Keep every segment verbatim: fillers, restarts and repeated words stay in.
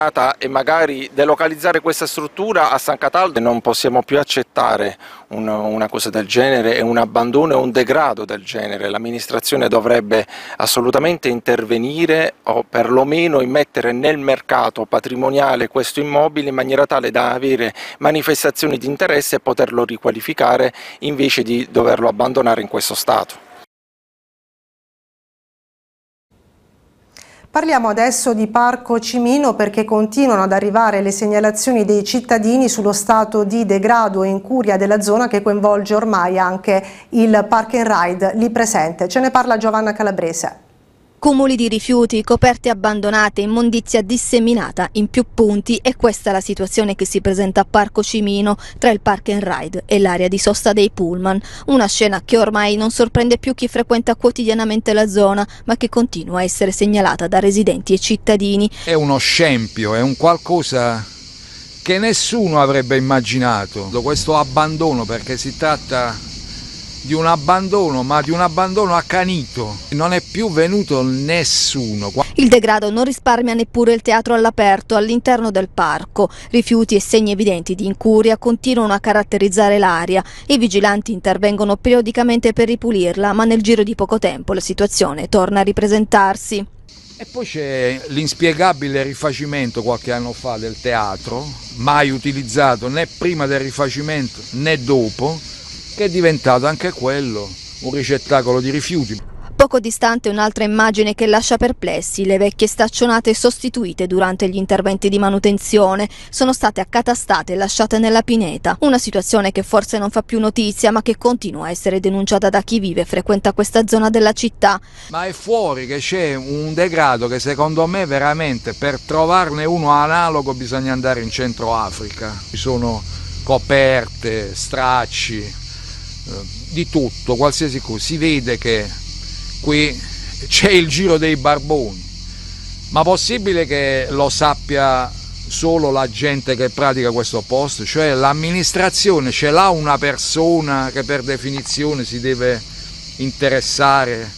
e magari delocalizzare questa struttura a San Cataldo. Non possiamo più accettare un, una cosa del genere e un abbandono e un degrado del genere. L'amministrazione dovrebbe assolutamente intervenire o perlomeno immettere nel mercato patrimoniale questo immobile in maniera tale da avere manifestazioni di interesse e poterlo riqualificare invece di doverlo abbandonare in questo stato. Parliamo adesso di Parco Cimino perché continuano ad arrivare le segnalazioni dei cittadini sullo stato di degrado e incuria della zona che coinvolge ormai anche il Park and Ride lì presente. Ce ne parla Giovanna Calabrese. Cumuli di rifiuti, coperte abbandonate, immondizia disseminata in più punti e questa è la situazione che si presenta a Parco Cimino tra il Park and Ride e l'area di sosta dei pullman. Una scena che ormai non sorprende più chi frequenta quotidianamente la zona ma che continua a essere segnalata da residenti e cittadini. È uno scempio, è un qualcosa che nessuno avrebbe immaginato, questo abbandono, perché si tratta di un abbandono, ma di un abbandono accanito. Non è più venuto nessuno. Il degrado non risparmia neppure il teatro all'aperto all'interno del parco. Rifiuti e segni evidenti di incuria continuano a caratterizzare l'area. I vigilanti intervengono periodicamente per ripulirla, ma nel giro di poco tempo la situazione torna a ripresentarsi. E poi c'è l'inspiegabile rifacimento qualche anno fa del teatro, mai utilizzato né prima del rifacimento né dopo, che è diventato anche quello un ricettacolo di rifiuti. Poco distante un'altra immagine che lascia perplessi: le vecchie staccionate sostituite durante gli interventi di manutenzione sono state accatastate e lasciate nella pineta. Una situazione che forse non fa più notizia ma che continua a essere denunciata da chi vive e frequenta questa zona della città. Ma è fuori che c'è un degrado che secondo me veramente per trovarne uno analogo bisogna andare in Centro Africa. Ci sono coperte, stracci, di tutto, qualsiasi cosa. Si vede che qui c'è il giro dei barboni, ma possibile che lo sappia solo la gente che pratica questo posto? Cioè l'amministrazione ce l'ha una persona che per definizione si deve interessare?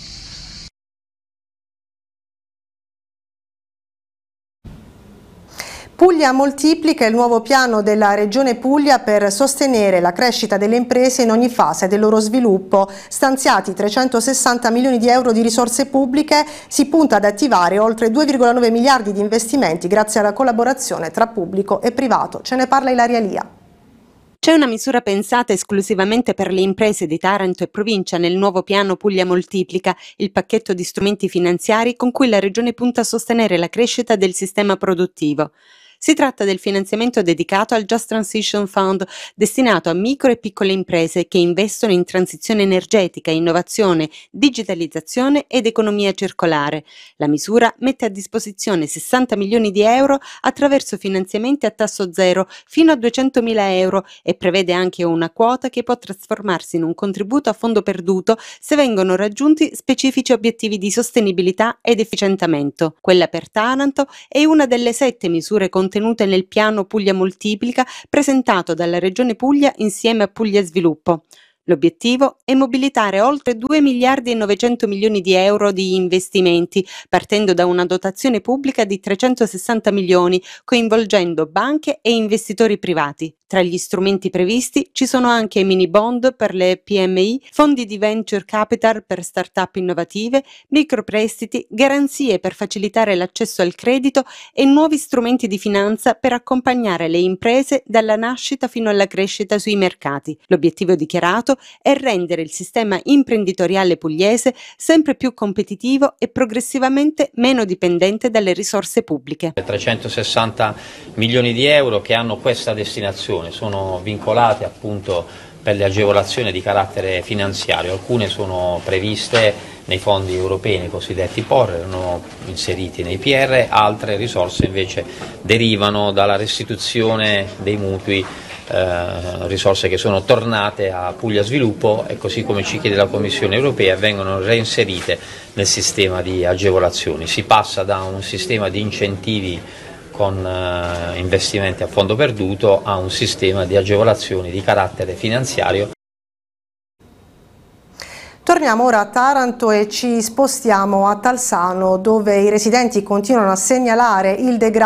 Puglia Moltiplica è il nuovo piano della Regione Puglia per sostenere la crescita delle imprese in ogni fase del loro sviluppo. Stanziati trecentosessanta milioni di euro di risorse pubbliche, si punta ad attivare oltre due virgola nove miliardi di investimenti grazie alla collaborazione tra pubblico e privato. Ce ne parla Ilaria Lia. C'è una misura pensata esclusivamente per le imprese di Taranto e provincia nel nuovo piano Puglia Moltiplica, il pacchetto di strumenti finanziari con cui la Regione punta a sostenere la crescita del sistema produttivo. Si tratta del finanziamento dedicato al Just Transition Fund, destinato a micro e piccole imprese che investono in transizione energetica, innovazione, digitalizzazione ed economia circolare. La misura mette a disposizione sessanta milioni di euro attraverso finanziamenti a tasso zero fino a duecentomila euro e prevede anche una quota che può trasformarsi in un contributo a fondo perduto se vengono raggiunti specifici obiettivi di sostenibilità ed efficientamento. Quella per Taranto è una delle sette misure contenute contenute nel piano Puglia Moltiplica presentato dalla Regione Puglia insieme a Puglia Sviluppo. L'obiettivo è mobilitare oltre due miliardi e novecento milioni di euro di investimenti, partendo da una dotazione pubblica di trecentosessanta milioni, coinvolgendo banche e investitori privati. Tra gli strumenti previsti ci sono anche mini bond per le P M I, fondi di venture capital per start-up innovative, microprestiti, garanzie per facilitare l'accesso al credito e nuovi strumenti di finanza per accompagnare le imprese dalla nascita fino alla crescita sui mercati. L'obiettivo dichiarato è rendere il sistema imprenditoriale pugliese sempre più competitivo e progressivamente meno dipendente dalle risorse pubbliche. trecentosessanta milioni di euro che hanno questa destinazione sono vincolate appunto per le agevolazioni di carattere finanziario. Alcune sono previste nei fondi europei, nei cosiddetti P O R, erano inseriti nei P R, altre risorse invece derivano dalla restituzione dei mutui, eh, risorse che sono tornate a Puglia Sviluppo e così come ci chiede la Commissione europea vengono reinserite nel sistema di agevolazioni. Si passa da un sistema di incentivi con eh, investimenti a fondo perduto a un sistema di agevolazioni di carattere finanziario. Torniamo ora a Taranto e ci spostiamo a Talsano, dove i residenti continuano a segnalare il degrado